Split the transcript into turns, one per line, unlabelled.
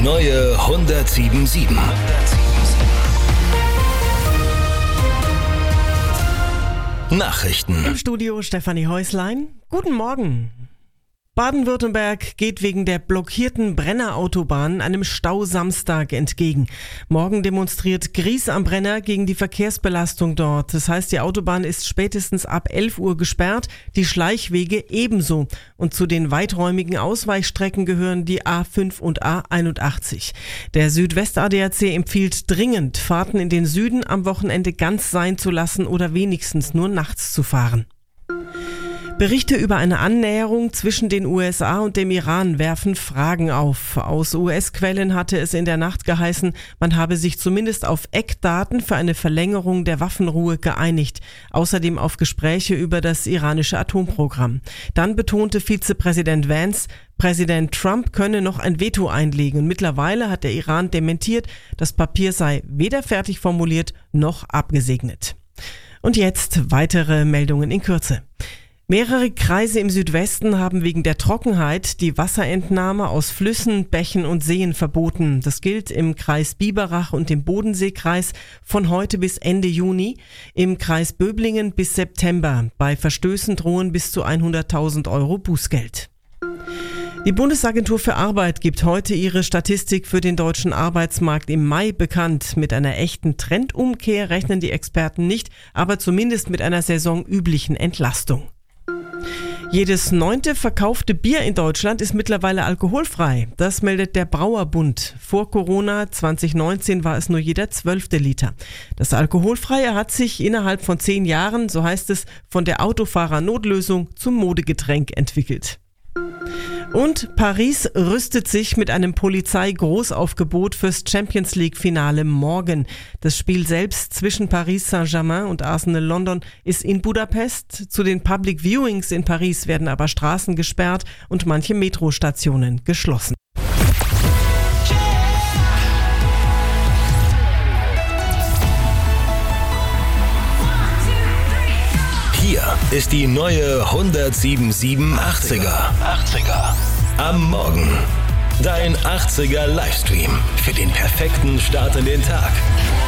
neue 107.7. Nachrichten.
Im Studio Stefanie Häuslein. Guten Morgen. Baden-Württemberg geht wegen der blockierten Brenner-Autobahn einem Stausamstag entgegen. Morgen demonstriert Gries am Brenner gegen die Verkehrsbelastung dort. Das heißt, die Autobahn ist spätestens ab 11 Uhr gesperrt, die Schleichwege ebenso. Und zu den weiträumigen Ausweichstrecken gehören die A5 und A81. Der Südwest-ADAC empfiehlt dringend, Fahrten in den Süden am Wochenende ganz sein zu lassen oder wenigstens nur nachts zu fahren. Berichte über eine Annäherung zwischen den USA und dem Iran werfen Fragen auf. Aus US-Quellen hatte es in der Nacht geheißen, man habe sich zumindest auf Eckdaten für eine Verlängerung der Waffenruhe geeinigt. Außerdem auf Gespräche über das iranische Atomprogramm. Dann betonte Vizepräsident Vance, Präsident Trump könne noch ein Veto einlegen. Und mittlerweile hat der Iran dementiert, das Papier sei weder fertig formuliert noch abgesegnet. Und jetzt weitere Meldungen in Kürze. Mehrere Kreise im Südwesten haben wegen der Trockenheit die Wasserentnahme aus Flüssen, Bächen und Seen verboten. Das gilt im Kreis Biberach und im Bodenseekreis von heute bis Ende Juni, im Kreis Böblingen bis September. Bei Verstößen drohen bis zu 100.000 Euro Bußgeld. Die Bundesagentur für Arbeit gibt heute ihre Statistik für den deutschen Arbeitsmarkt im Mai bekannt. Mit einer echten Trendumkehr rechnen die Experten nicht, aber zumindest mit einer saisonüblichen Entlastung. Jedes 9. verkaufte Bier in Deutschland ist mittlerweile alkoholfrei. Das meldet der Brauerbund. Vor Corona 2019 war es nur jeder 12. Liter. Das Alkoholfreie hat sich innerhalb von 10 Jahren, so heißt es, von der Autofahrer-Notlösung zum Modegetränk entwickelt. Und Paris rüstet sich mit einem Polizei-Großaufgebot fürs Champions-League-Finale morgen. Das Spiel selbst zwischen Paris Saint-Germain und Arsenal London ist in Budapest. Zu den Public Viewings in Paris werden aber Straßen gesperrt und manche Metrostationen geschlossen.
Hier ist die neue 107.7 80er. Am Morgen. Dein 80er Livestream für den perfekten Start in den Tag.